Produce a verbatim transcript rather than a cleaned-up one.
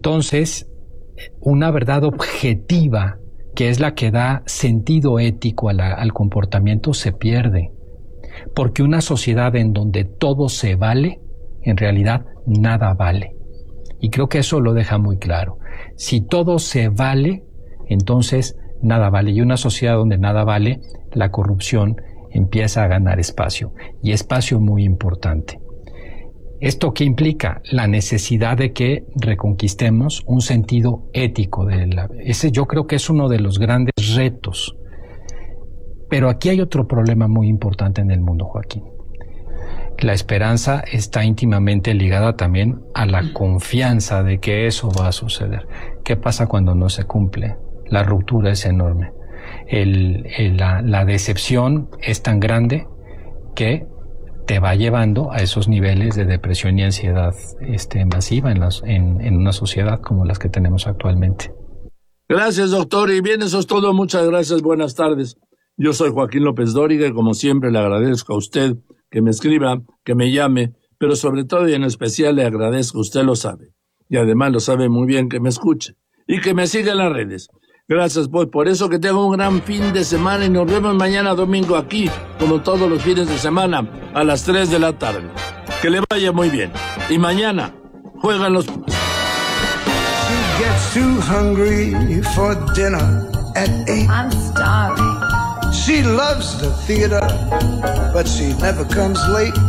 entonces una verdad objetiva, que es la que da sentido ético a la, al comportamiento, se pierde. Porque una sociedad en donde todo se vale, en realidad nada vale. Y creo que eso lo deja muy claro. Si todo se vale, entonces nada vale. Y una sociedad donde nada vale, la corrupción empieza a ganar espacio. Y espacio muy importante. ¿Esto qué implica? La necesidad de que reconquistemos un sentido ético de la... Ese yo creo que es uno de los grandes retos. Pero aquí hay otro problema muy importante en el mundo, Joaquín. La esperanza está íntimamente ligada también a la confianza de que eso va a suceder. ¿Qué pasa cuando no se cumple? La ruptura es enorme. El, el, la, la decepción es tan grande que te va llevando a esos niveles de depresión y ansiedad este, masiva en, las, en, en una sociedad como las que tenemos actualmente. Gracias, doctor. Y bien, eso es todo. Muchas gracias. Buenas tardes. Yo soy Joaquín López Dóriga y como siempre le agradezco a usted que me escriba, que me llame, pero sobre todo y en especial le agradezco, usted lo sabe. Y además lo sabe muy bien, que me escuche y que me siga en las redes. Gracias, pues, por eso que tenga un gran fin de semana y nos vemos mañana domingo aquí, como todos los fines de semana, a las tres de la tarde. Que le vaya muy bien. Y mañana juegan los... She gets too hungry for dinner at eight. I'm starving. She loves the theater, but she never comes late.